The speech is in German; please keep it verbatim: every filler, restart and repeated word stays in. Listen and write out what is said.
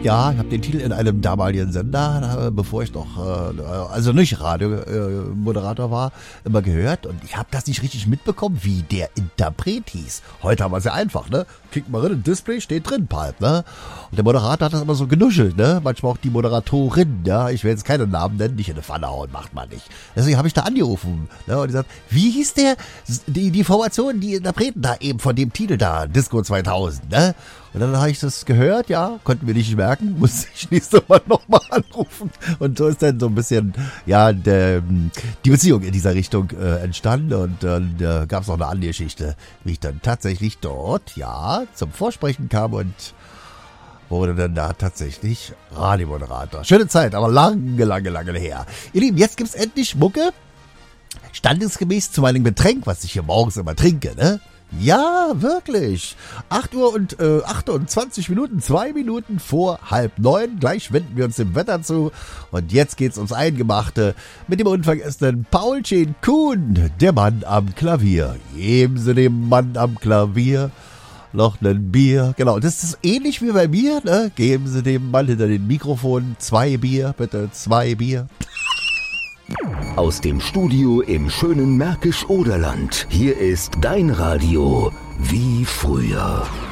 Ja, ich habe den Titel in einem damaligen Sender, bevor ich noch, äh, also nicht Radiomoderator war, immer gehört. Und ich habe das nicht richtig mitbekommen, wie der Interpret hieß. Heute haben wir es ja einfach, ne? Klickt mal rein, im Display steht drin, Palp, ne? Und der Moderator hat das immer so genuschelt, ne? Manchmal auch die Moderatorin, ja? Ich will jetzt keinen Namen nennen, nicht in eine Pfanne hauen, macht man nicht. Deswegen habe ich da angerufen, ne? Und die sagt, wie hieß der, die, die Formation, die Interpreten da eben von dem Titel da, Disco zweitausend, ne? Und dann habe ich das gehört, ja, konnten wir nicht merken, musste ich nächstes Mal nochmal anrufen. Und so ist dann so ein bisschen, ja, de, die Beziehung in dieser Richtung äh, entstanden. Und dann äh, gab es noch eine andere Geschichte, wie ich dann tatsächlich dort, ja, zum Vorsprechen kam und wurde dann da tatsächlich Radiomoderator. Schöne Zeit, aber lange, lange, lange her. Ihr Lieben, jetzt gibt's endlich Mucke, standesgemäß zu meinem Getränk, was ich hier morgens immer trinke, ne? Ja, wirklich. acht Uhr und äh, achtundzwanzig Minuten, zwei Minuten vor halb neun. Gleich wenden wir uns dem Wetter zu. Und jetzt geht's ums Eingemachte mit dem unvergessenen Paulchen Kuhn, der Mann am Klavier. Geben Sie dem Mann am Klavier noch ein Bier. Genau, das ist ähnlich wie bei mir, ne? Geben Sie dem Mann hinter den Mikrofonen zwei Bier, bitte zwei Bier. Aus dem Studio im schönen Märkisch-Oderland. Hier ist dein Radio wie früher.